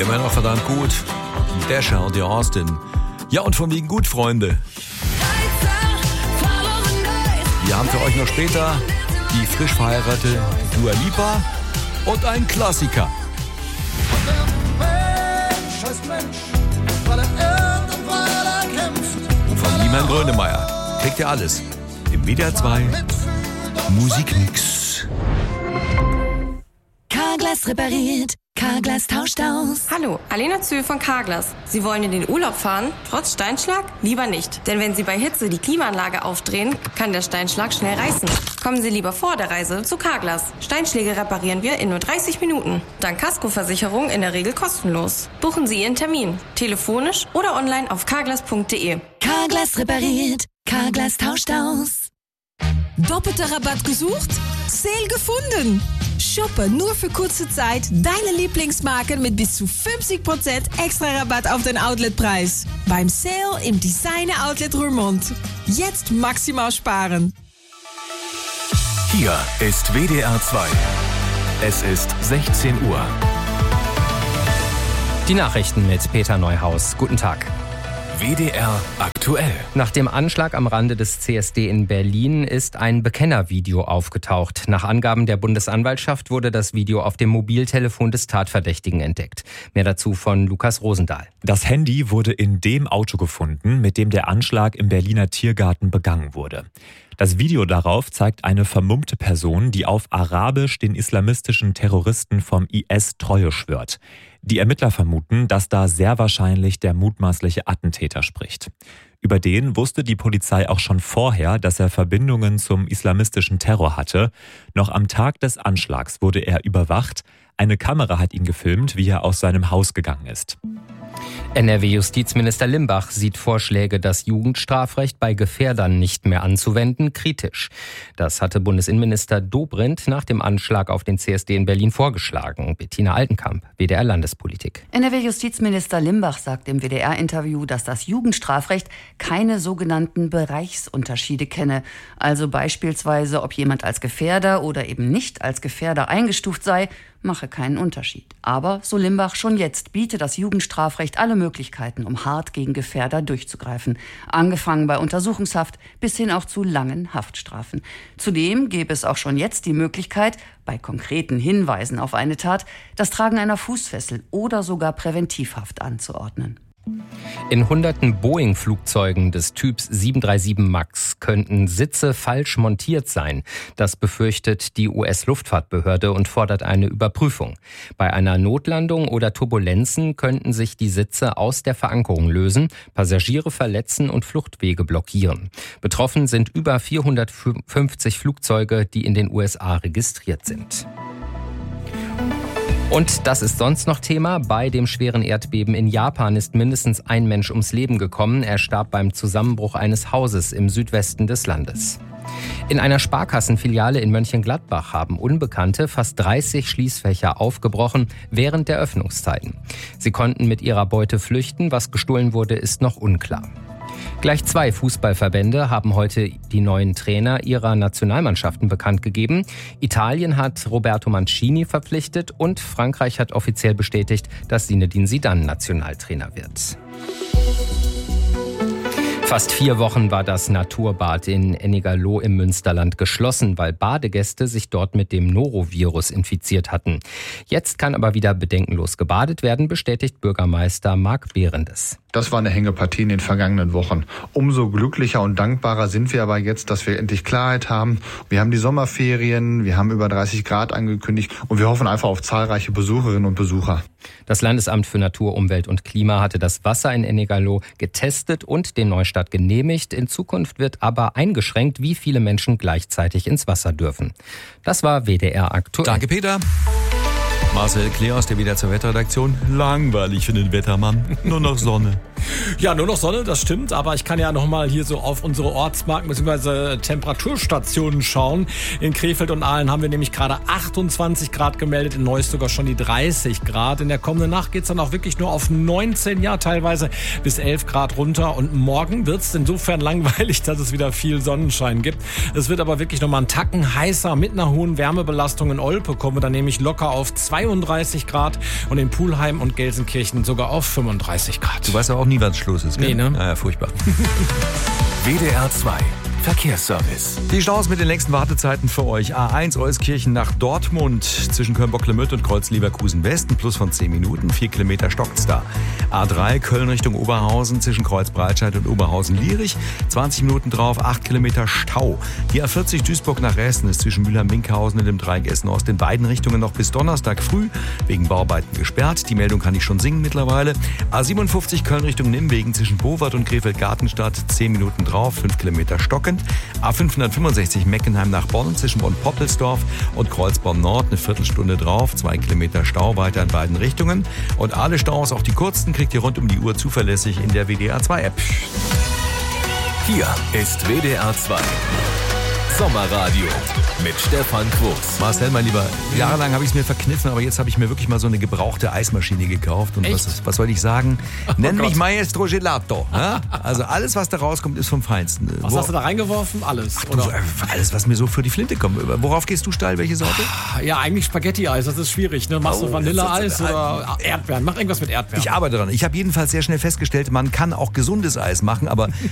Immer noch verdammt gut. Dasher und die Austin. Ja, und von wegen gut, Freunde. Wir haben für euch noch später die frisch verheiratete Dua Lipa und ein Klassiker. Von Niemann Grönemeyer. Kriegt ihr alles im WDR 2 Musikmix. Carglass repariert. Carglass tauscht aus. Hallo, Alena Zühl von Carglass. Sie wollen in den Urlaub fahren? Trotz Steinschlag? Lieber nicht. Denn wenn Sie bei Hitze die Klimaanlage aufdrehen, kann der Steinschlag schnell reißen. Kommen Sie lieber vor der Reise zu Carglass. Steinschläge reparieren wir in nur 30 Minuten. Dank Kaskoversicherung in der Regel kostenlos. Buchen Sie Ihren Termin. Telefonisch oder online auf carglass.de. Carglass repariert. Carglass tauscht aus. Doppelter Rabatt gesucht? Sale gefunden! Shoppe nur für kurze Zeit deine Lieblingsmarken mit bis zu 50% extra Rabatt auf den Outletpreis. Beim Sale im Designer Outlet Roermond. Jetzt maximal sparen. Hier ist WDR 2. Es ist 16 Uhr. Die Nachrichten mit Peter Neuhaus. Guten Tag. WDR aktuell. Nach dem Anschlag am Rande des CSD in Berlin ist ein Bekennervideo aufgetaucht. Nach Angaben der Bundesanwaltschaft wurde das Video auf dem Mobiltelefon des Tatverdächtigen entdeckt. Mehr dazu von Lukas Rosendahl. Das Handy wurde in dem Auto gefunden, mit dem der Anschlag im Berliner Tiergarten begangen wurde. Das Video darauf zeigt eine vermummte Person, die auf Arabisch den islamistischen Terroristen vom IS Treue schwört. Die Ermittler vermuten, dass da sehr wahrscheinlich der mutmaßliche Attentäter spricht. Über den wusste die Polizei auch schon vorher, dass er Verbindungen zum islamistischen Terror hatte. Noch am Tag des Anschlags wurde er überwacht. Eine Kamera hat ihn gefilmt, wie er aus seinem Haus gegangen ist. NRW-Justizminister Limbach sieht Vorschläge, das Jugendstrafrecht bei Gefährdern nicht mehr anzuwenden, kritisch. Das hatte Bundesinnenminister Dobrindt nach dem Anschlag auf den CSD in Berlin vorgeschlagen. Bettina Altenkamp, WDR Landespolitik. NRW-Justizminister Limbach sagt im WDR-Interview, dass das Jugendstrafrecht keine sogenannten Bereichsunterschiede kenne. Also beispielsweise, ob jemand als Gefährder oder eben nicht als Gefährder eingestuft sei, mache keinen Unterschied. Aber, so Limbach, schon jetzt biete das Jugendstrafrecht alle Möglichkeiten, um hart gegen Gefährder durchzugreifen. Angefangen bei Untersuchungshaft bis hin auch zu langen Haftstrafen. Zudem gäbe es auch schon jetzt die Möglichkeit, bei konkreten Hinweisen auf eine Tat, das Tragen einer Fußfessel oder sogar Präventivhaft anzuordnen. In hunderten Boeing-Flugzeugen des Typs 737 MAX könnten Sitze falsch montiert sein. Das befürchtet die US-Luftfahrtbehörde und fordert eine Überprüfung. Bei einer Notlandung oder Turbulenzen könnten sich die Sitze aus der Verankerung lösen, Passagiere verletzen und Fluchtwege blockieren. Betroffen sind über 450 Flugzeuge, die in den USA registriert sind. Und das ist sonst noch Thema. Bei dem schweren Erdbeben in Japan ist mindestens ein Mensch ums Leben gekommen. Er starb beim Zusammenbruch eines Hauses im Südwesten des Landes. In einer Sparkassenfiliale in Mönchengladbach haben Unbekannte fast 30 Schließfächer aufgebrochen während der Öffnungszeiten. Sie konnten mit ihrer Beute flüchten. Was gestohlen wurde, ist noch unklar. Gleich 2 Fußballverbände haben heute die neuen Trainer ihrer Nationalmannschaften bekannt gegeben. Italien hat Roberto Mancini verpflichtet und Frankreich hat offiziell bestätigt, dass Zinedine Zidane Nationaltrainer wird. Fast 4 Wochen war das Naturbad in Ennigerloh im Münsterland geschlossen, weil Badegäste sich dort mit dem Norovirus infiziert hatten. Jetzt kann aber wieder bedenkenlos gebadet werden, bestätigt Bürgermeister Marc Behrendes. Das war eine Hängepartie in den vergangenen Wochen. Umso glücklicher und dankbarer sind wir aber jetzt, dass wir endlich Klarheit haben. Wir haben die Sommerferien, wir haben über 30 Grad angekündigt und wir hoffen einfach auf zahlreiche Besucherinnen und Besucher. Das Landesamt für Natur, Umwelt und Klima hatte das Wasser in Ennigerloh getestet und den Neustart genehmigt. In Zukunft wird aber eingeschränkt, wie viele Menschen gleichzeitig ins Wasser dürfen. Das war WDR aktuell. Danke, Peter. Marcel Kleer aus der WDR 2 Wetterredaktion. Langweilig für den Wettermann. Nur noch Sonne. Ja, nur noch Sonne, das stimmt. Aber ich kann ja noch mal hier so auf unsere Ortsmarken bzw. Temperaturstationen schauen. In Krefeld und Aalen haben wir nämlich gerade 28 Grad gemeldet. In Neuss sogar schon die 30 Grad. In der kommenden Nacht geht es dann auch wirklich nur auf 19, ja teilweise bis 11 Grad runter. Und morgen wird es insofern langweilig, dass es wieder viel Sonnenschein gibt. Es wird aber wirklich noch mal einen Tacken heißer mit einer hohen Wärmebelastung. In Olpe kommen wir dann nämlich locker auf 22 33 Grad und in Pulheim und Gelsenkirchen sogar auf 35 Grad. Du weißt ja auch nie, was Schluss ist, gell? Nee, ne? Naja, furchtbar. WDR 2 Verkehrsservice. Die Staus mit den längsten Wartezeiten für euch. A1 Euskirchen nach Dortmund zwischen Köln-Bocklemütt und Kreuz-Leverkusen West, ein Plus von 10 Minuten, 4 Kilometer stockt's da. A3 Köln Richtung Oberhausen zwischen Kreuz-Breitscheid und Oberhausen-Lierich, 20 Minuten drauf, 8 Kilometer Stau. Die A40 Duisburg nach Resten ist zwischen Mülheim-Winkhausen und dem Dreieck Essen-Ost in beiden Richtungen noch bis Donnerstag früh wegen Bauarbeiten gesperrt. Die Meldung kann ich schon singen mittlerweile. A57 Köln Richtung Nimwegen zwischen Bowart und Krefeld-Gartenstadt, 10 Minuten drauf, 5 Kilometer stockend. A565 Meckenheim nach Bonn zwischen Bonn-Poppelsdorf und Kreuzborn-Nord, eine Viertelstunde drauf, 2 Kilometer Stau weiter in beiden Richtungen. Und alle Staus, auch die kurzen, kriegt ihr rund um die Uhr zuverlässig in der WDR 2 App. Hier ist WDR 2 Sommerradio mit Stefan Quos. Marcel, mein Lieber, jahrelang habe ich es mir verkniffen, aber jetzt habe ich mir wirklich mal so eine gebrauchte Eismaschine gekauft. Und was soll ich sagen? Nenn mich Maestro Gelato. Ja? Also alles, was da rauskommt, ist vom Feinsten. Was hast du da reingeworfen? Alles? Ach, oder? Alles, was mir so für die Flinte kommt. Worauf gehst du steil? Welche Sorte? Ja, eigentlich Spaghetti-Eis. Das ist schwierig. Ne? Machst du Vanilleeis oder Erdbeeren? Mach irgendwas mit Erdbeeren. Ich arbeite daran. Ich habe jedenfalls sehr schnell festgestellt, man kann auch gesundes Eis machen, aber